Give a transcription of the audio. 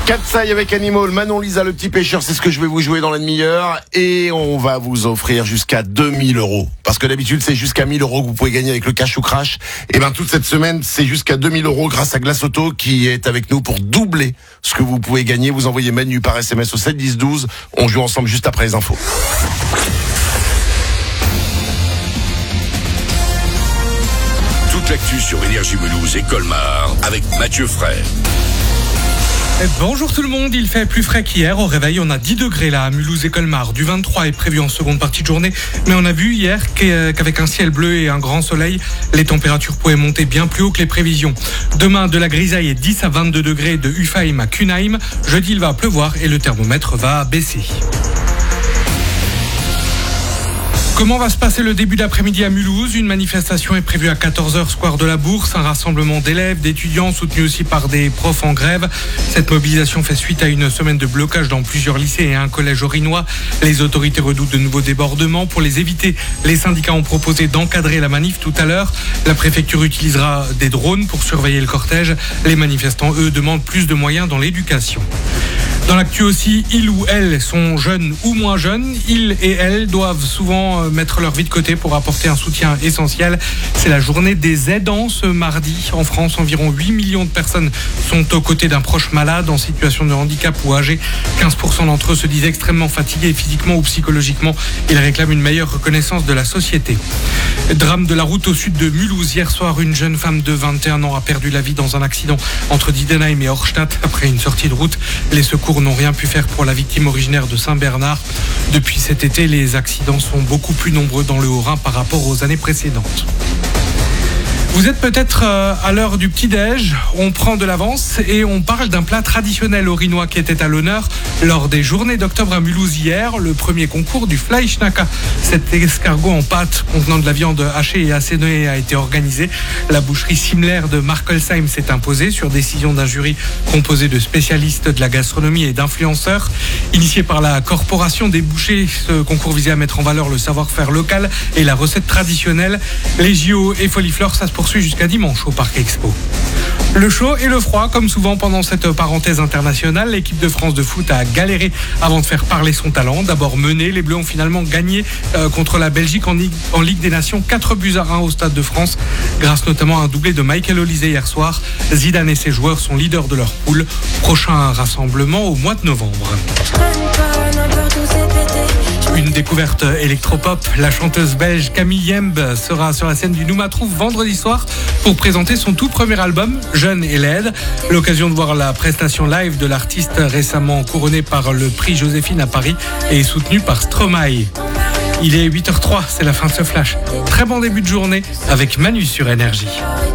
Katsai avec Animal, Manon Lisa le petit pêcheur, c'est ce que je vais vous jouer dans la demi-heure. Et on va vous offrir jusqu'à 2000 €. Parce que d'habitude, c'est jusqu'à 1000 € que vous pouvez gagner avec le cash ou crash. Et ben, toute cette semaine, c'est jusqu'à 2000 € grâce à Glace Auto qui est avec nous pour doubler ce que vous pouvez gagner. Vous envoyez menu par SMS au 7 10 12. On joue ensemble juste après les infos. Toute l'actu sur Énergie Mulhouse et Colmar avec Mathieu Frère. Bonjour tout le monde, il fait plus frais qu'hier. Au réveil, on a 10 degrés là à Mulhouse et Colmar. Du 23 est prévu en seconde partie de journée. Mais on a vu hier qu'avec un ciel bleu et un grand soleil, les températures pouvaient monter bien plus haut que les prévisions. Demain, de la grisaille et 10 à 22 degrés de Ufheim à Kunheim. Jeudi, il va pleuvoir et le thermomètre va baisser. Comment va se passer le début d'après-midi à Mulhouse? Une manifestation est prévue à 14h, square de la Bourse. Un rassemblement d'élèves, d'étudiants, soutenu aussi par des profs en grève. Cette mobilisation fait suite à une semaine de blocage dans plusieurs lycées et un collège orinois. Les autorités redoutent de nouveaux débordements. Pour les éviter, les syndicats ont proposé d'encadrer la manif tout à l'heure. La préfecture utilisera des drones pour surveiller le cortège. Les manifestants, eux, demandent plus de moyens dans l'éducation. Dans l'actu aussi, ils ou elles sont jeunes ou moins jeunes. Ils et elles doivent souvent mettre leur vie de côté pour apporter un soutien essentiel. C'est la journée des aidants ce mardi. En France, environ 8 millions de personnes sont aux côtés d'un proche malade en situation de handicap ou âgé. 15% d'entre eux se disent extrêmement fatigués physiquement ou psychologiquement. Ils réclament une meilleure reconnaissance de la société. Drame de la route au sud de Mulhouse. Hier soir, une jeune femme de 21 ans a perdu la vie dans un accident entre Diedenheim et Horstadt après une sortie de route. Les secours n'ont rien pu faire pour la victime originaire de Saint-Bernard. Depuis cet été, les accidents sont beaucoup plus nombreux dans le Haut-Rhin par rapport aux années précédentes. Vous êtes peut-être à l'heure du petit-déj, on prend de l'avance et on parle d'un plat traditionnel orinois qui était à l'honneur lors des journées d'octobre à Mulhouse hier, le premier concours du Fleischnacker. Cet escargot en pâte contenant de la viande hachée et assaisonnée a été organisé. La boucherie Simler de Markelsheim s'est imposée sur décision d'un jury composé de spécialistes de la gastronomie et d'influenceurs. Initié par la Corporation des bouchers, ce concours visait à mettre en valeur le savoir-faire local et la recette traditionnelle. Les JO et Foliflore, ça se poursuit jusqu'à dimanche au Parc Expo. Le chaud et le froid, comme souvent pendant cette parenthèse internationale, l'équipe de France de foot a galéré avant de faire parler son talent. D'abord mené, les Bleus ont finalement gagné contre la Belgique en Ligue des Nations, 4-1 au Stade de France, grâce notamment à un doublé de Michael Olise hier soir. Zidane et ses joueurs sont leaders de leur poule. Prochain rassemblement au mois de novembre. Une découverte électropop, la chanteuse belge Camille Yemb sera sur la scène du Noumatrouf vendredi soir pour présenter son tout premier album, Jeune et laide. L'occasion de voir la prestation live de l'artiste récemment couronnée par le prix Joséphine à Paris et soutenue par Stromae. Il est 8h03, c'est la fin de ce flash. Très bon début de journée avec Manu sur Énergie.